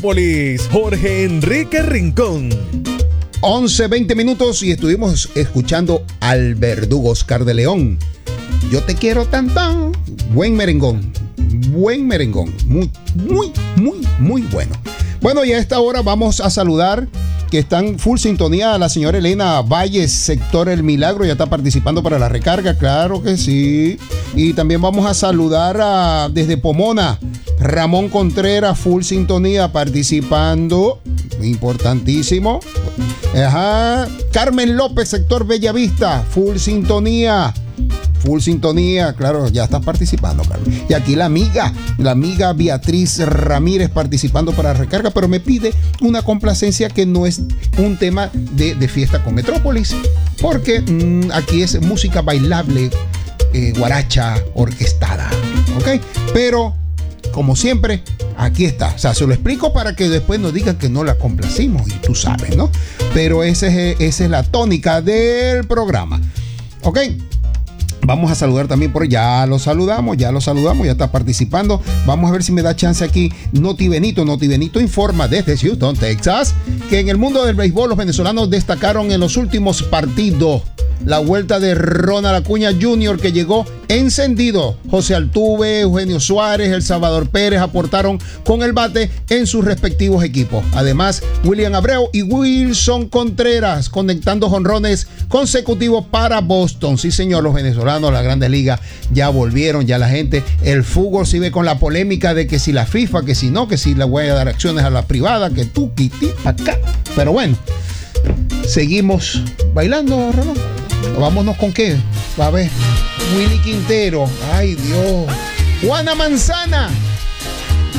Jorge Enrique Rincón. 11:20 minutos y estuvimos escuchando al verdugo Oscar de León. Yo te quiero tanto. Buen merengón. Buen merengón. Muy bueno. Bueno, y a esta hora vamos a saludar que están full sintonía a la señora Elena Valles, sector El Milagro, ya está participando para la recarga, claro que sí. Y también vamos a saludar desde Pomona, Ramón Contreras, full sintonía, participando, importantísimo. Ajá. Carmen López, sector Bellavista, full sintonía. Full sintonía, claro, ya estás participando, Carmen. Y aquí la amiga Beatriz Ramírez participando para recarga, pero me pide una complacencia que no es un tema de fiesta con Metrópolis, porque aquí es música bailable, guaracha orquestada, ¿ok? Pero, como siempre, aquí está. O sea, se lo explico para que después nos digan que no la complacimos, y tú sabes, ¿no? Pero esa es la tónica del programa, ¿ok? Vamos a saludar también por ya lo saludamos, ya está participando. Vamos a ver si me da chance aquí. Noti Benito informa desde Houston, Texas, que en el mundo del béisbol los venezolanos destacaron en los últimos partidos. La vuelta de Ronald Acuña Jr., que llegó encendido. José Altuve, Eugenio Suárez, El Salvador Pérez aportaron con el bate en sus respectivos equipos. Además, William Abreu y Wilson Contreras conectando jonrones consecutivos para Boston. Sí, señor, los venezolanos, las Grandes Ligas ya volvieron, ya la gente, el fútbol sigue con la polémica de que si la FIFA, que si no, que si le voy a dar acciones a la privada, que tú, quití, acá. Pero bueno, seguimos bailando, Ramón. Vámonos con qué, a ver, Willy Quintero, ay Dios, Juana Manzana.